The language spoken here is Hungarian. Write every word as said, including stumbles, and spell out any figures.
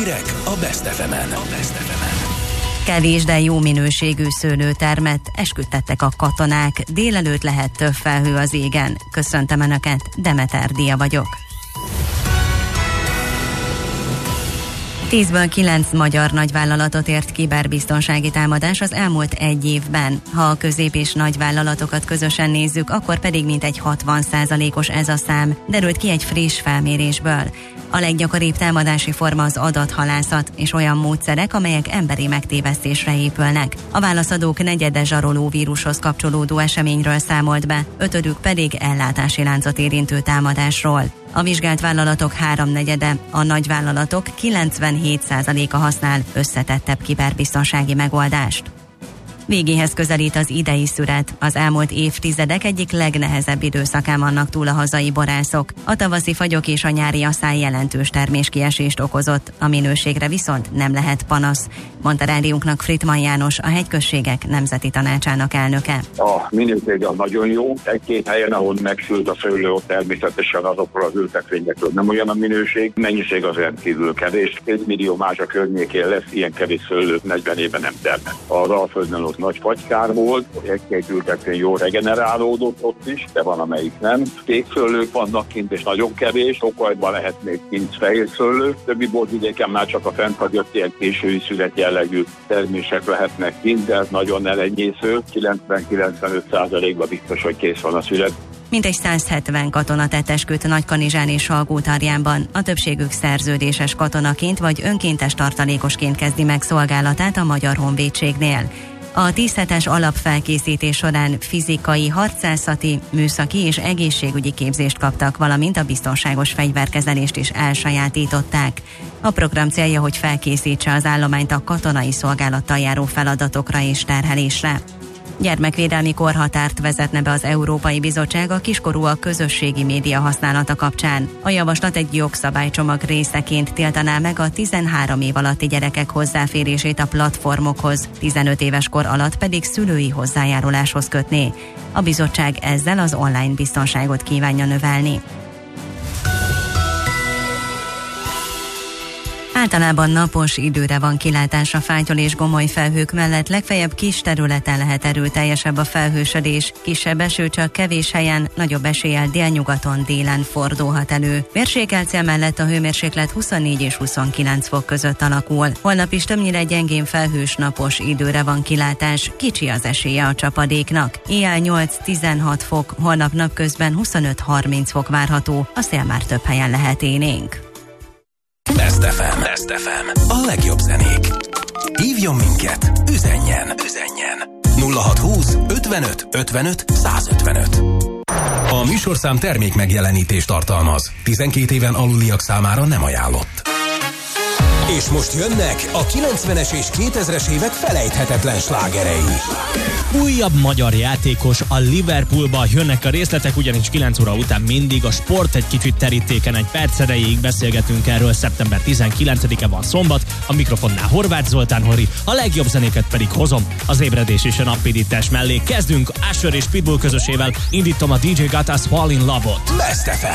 Hírek a Best ef emen. A Best ef emen. Kevés, de jó minőségű szőlőtermet esküdtettek a katonák. Délelőtt lehet több felhő az égen. Köszöntöm Önöket, Demeter Dia vagyok. Tízből kilenc magyar nagyvállalatot ért kiberbiztonsági támadás az elmúlt egy évben. Ha a közép- és nagyvállalatokat közösen nézzük, akkor pedig mintegy hatvan százalékos ez a szám, derült ki egy friss felmérésből. A leggyakoribb támadási forma az adathalászat és olyan módszerek, amelyek emberi megtévesztésre épülnek. A válaszadók negyede zsaroló vírushoz kapcsolódó eseményről számolt be, ötödük pedig ellátási láncot érintő támadásról. A vizsgált vállalatok háromnegyede, a nagyvállalatok kilencvenhét százaléka használ összetettebb kiberbiztonsági megoldást. Végéhez közelít az idei szüret. Az elmúlt évtizedek egyik legnehezebb időszakán vannak túl a hazai borászok. A tavaszi fagyok és a nyári asszály jelentős terméskiesést okozott, a minőségre viszont nem lehet panasz, mondta rádiónknak Frittmann János, a Hegyközségek Nemzeti Tanácsának elnöke. A minőség az nagyon jó. Egy-két helyen, ahol megsült a szőlő, ott természetesen azokról az ültetvényekről nem olyan a minőség. Mennyiség az rendkívül kevés. Két millió más a környékén lesz, ilyen kevés szőlőt negyven éve nem termett. Az Alföldön ott nagy fagykár volt, egy-két ültetvény jól regenerálódott ott is, de van amelyik nem. Kékszőlők vannak kint, és nagyon kevés. Tokajban lehet még kint fehér szőlő. Többi borvidéken már csak a fennhagyott ilyen késői szület jellegű termések lehetnek kint, de ez nagyon elenyésző. kilencven-kilencvenöt százalékban biztos, hogy kész van a szület. Mintegy száz hetven katona tett esküt Nagykanizsán és Salgótarjánban. A többségük szerződéses katonaként vagy önkéntes tartalékosként kezdi meg szolgálatát a Magyar Honvédségnél. A tíz hetes alapfelkészítés során fizikai, harcászati, műszaki és egészségügyi képzést kaptak, valamint a biztonságos fegyverkezelést is elsajátították. A program célja, hogy felkészítse az állományt a katonai szolgálattal járó feladatokra és terhelésre. Gyermekvédelmi korhatárt vezetne be az Európai Bizottság a kiskorúak közösségi média használata kapcsán. A javaslat egy jogszabálycsomag részeként tiltaná meg a tizenhárom év alatti gyerekek hozzáférését a platformokhoz, tizenöt éves kor alatt pedig szülői hozzájáruláshoz kötné. A bizottság ezzel az online biztonságot kívánja növelni. Általában napos időre van kilátás a fátyol és gomoly felhők mellett, legfeljebb kis területen lehet erőteljesebb a felhősödés. Kisebb eső csak kevés helyen, nagyobb eséllyel délnyugaton, délen fordulhat elő. Mérsékelt cél mellett a hőmérséklet huszonnégy és huszonkilenc fok között alakul. Holnap is többnyire gyengén felhős napos időre van kilátás, kicsi az esélye a csapadéknak. Éjjel nyolc-tizenhat fok, holnap napközben huszonöt-harminc fok várható, a szél már több helyen lehet élénk. Best ef em. Best ef em. A legjobb zenék. Hívjon minket, üzenjen, üzenjen. nulla hat húsz ötvenöt ötvenöt százötvenöt. A műsorszám termék megjelenítést tartalmaz. tizenkét éven aluliak számára nem ajánlott. És most jönnek a kilencvenes és kétezres évek felejthetetlen slágerei. Újabb magyar játékos a Liverpoolba, jönnek a részletek, ugyanis kilenc óra után mindig a Sport egy kicsit terítéken, egy perc erejéig beszélgetünk erről. Szeptember tizenkilencedike van szombat, a mikrofonnál Horváth Zoltán Hori, a legjobb zenéket pedig hozom az ébredés és a nappidítás mellé. Kezdünk Usher és Pitbull közösével, indítom a dé dzsé Got Us Fall in Love-ot. Best ef em.